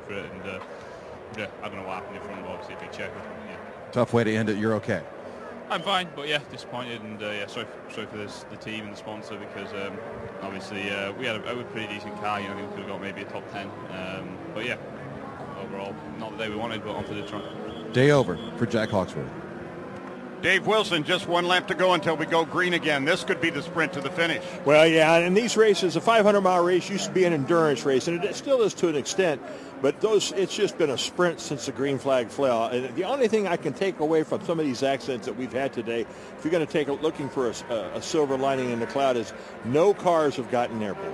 it. And I don't know what happened in front, but obviously a big checker. Yeah. Tough way to end it. You're okay. I'm fine, but disappointed, and sorry for the team and the sponsor, because obviously we had a pretty decent car. I think we could have got maybe a top 10. But overall, not the day we wanted, but on for the try. Day over for Jack Hawksworth. Dave Wilson, just one lap to go until we go green again. This could be the sprint to the finish. Well, yeah, in these races, a 500-mile race used to be an endurance race, and it still is to an extent, but it's just been a sprint since the green flag fell. And the only thing I can take away from some of these accidents that we've had today, if you're going to take looking for a silver lining in the cloud, is no cars have gotten airborne.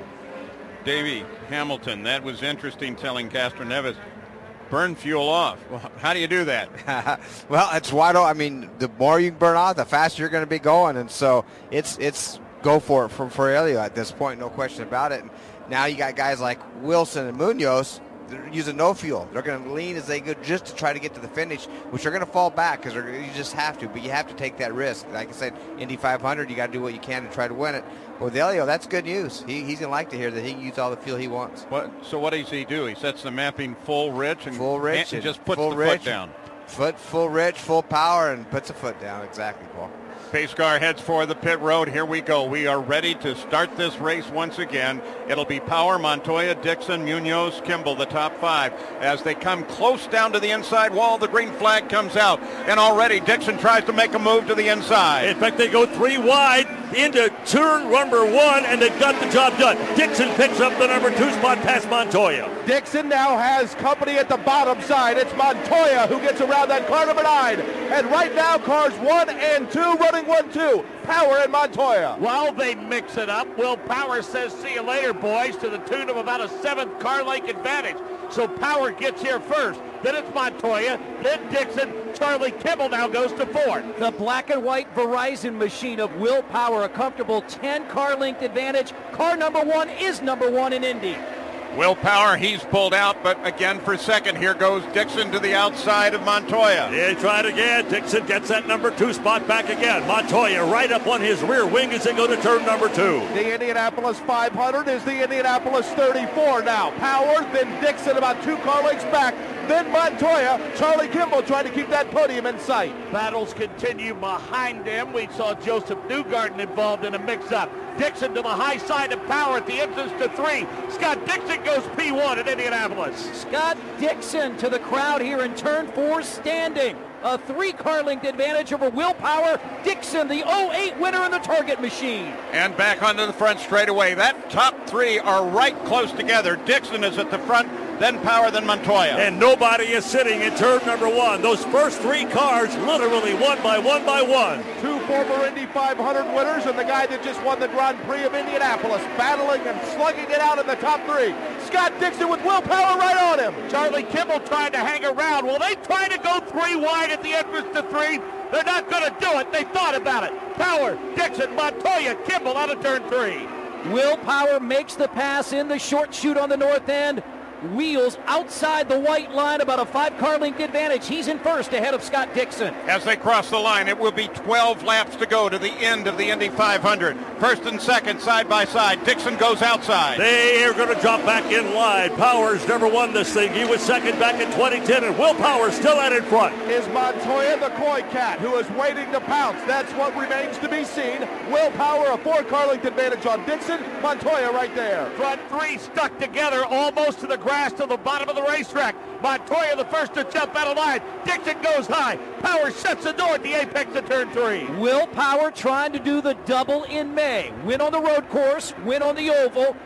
Davey Hamilton, that was interesting, telling Castroneves, burn fuel off. Well, how do you do that? Well, it's wide open. I mean, the more you burn off, the faster you're going to be going. And so it's go for it for Elio at this point, no question about it. And now you got guys like Wilson and Munoz. They're using no fuel. They're going to lean as they go just to try to get to the finish, which they're going to fall back because you just have to. But you have to take that risk. Like I said, Indy 500, you got to do what you can to try to win it. But with Elio, that's good news. He's going to like to hear that he can use all the fuel he wants. So what does he do? He sets the mapping full rich and just puts the foot down. Full rich, full power, and puts a foot down. Exactly, Paul. Pace car heads for the pit road. Here we go. We are ready to start this race once again. It'll be Power, Montoya, Dixon, Munoz, Kimball, the top five. As they come close down to the inside wall, the green flag comes out. And already Dixon tries to make a move to the inside. In fact, they go three wide into turn number one, and they've got the job done. Dixon picks up the number 2 spot past Montoya. Dixon now has company at the bottom side. It's Montoya who gets around that car number 9. And right now, cars 1 and 2 running 1-2. Power and Montoya. While they mix it up, Will Power says, see you later, boys, to the tune of about a 7th car length advantage. So Power gets here first. Then it's Montoya, then Dixon. Charlie Kimball now goes to 4th. The black and white Verizon machine of Will Power, a comfortable 10 car length advantage. Car number 1 is number 1 in Indy. Will Power, he's pulled out, but again for second. Here goes Dixon to the outside of Montoya. Yeah, try it again. Dixon gets that number 2 spot back again. Montoya right up on his rear wing as they go to turn number 2. The Indianapolis 500 is the Indianapolis 34 now. Power, then Dixon about 2 car lengths back. Then Montoya, Charlie Kimball trying to keep that podium in sight. Battles continue behind them. We saw Joseph Newgarden involved in a mix-up. Dixon to the high side of Power at the entrance to 3. Scott Dixon goes P1 at Indianapolis. Scott Dixon to the crowd here in turn 4 standing. A 3 car length advantage over Will Power. Dixon, the 08 winner in the target machine. And back onto the front straightaway. That top 3 are right close together. Dixon is at the front, then Power, then Montoya. And nobody is sitting in turn number 1. Those first 3 cars literally one by one. 2 former Indy 500 winners and the guy that just won the Grand Prix of Indianapolis, battling and slugging it out in the top 3. Scott Dixon with Will Power right on him. Charlie Kimball trying to hang around. Will they try to go 3 wide at the entrance to 3? They're not going to do it. They thought about it. Power, Dixon, Montoya, Kimball out of turn 3. Will Power makes the pass in the short chute on the north end. Wheels outside the white line, about a 5 car length advantage. He's in first ahead of Scott Dixon. As they cross the line, it will be 12 laps to go to the end of the Indy 500. First and second, side by side. Dixon goes outside. They are going to drop back in line. Powers never won this thing. He was second back in 2010, and Will Power still out in front. Is Montoya the coy cat who is waiting to pounce? That's what remains to be seen. Will Power, a 4 car length advantage on Dixon. Montoya right there. Front 3 stuck together almost to the grass to the bottom of the racetrack. Montoya the first to jump out of line. Dixon goes high. Power shuts the door at the apex of turn 3. Will Power trying to do the double in May. Win on the road course, win on the oval.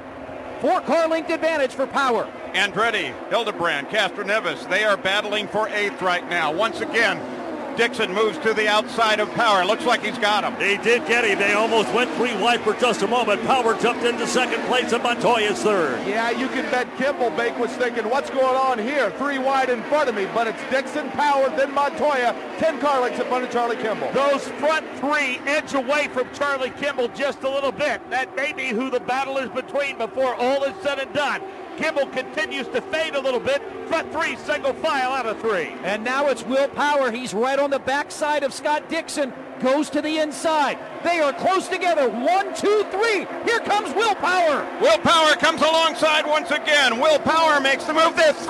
4 car length advantage for Power. Andretti, Hildebrand, Castroneves, they are battling for 8th right now. Once again, Dixon moves to the outside of Power. Looks like he's got him. They did get him. They almost went 3 wide for just a moment. Power jumped into second place and Montoya's third. Yeah, you can bet Kimball Bake was thinking, what's going on here? 3 wide in front of me, but it's Dixon, Power, then Montoya. 10 car lengths in front of Charlie Kimball. Those front 3 edge away from Charlie Kimball just a little bit. That may be who the battle is between before all is said and done. Kimball continues to fade a little bit. Front 3 single file out of 3. And now it's Will Power. He's right on the backside of Scott Dixon. Goes to the inside. They are close together. 1, 2, 3. Here comes Will Power. Will Power comes alongside once again. Will Power makes the move. This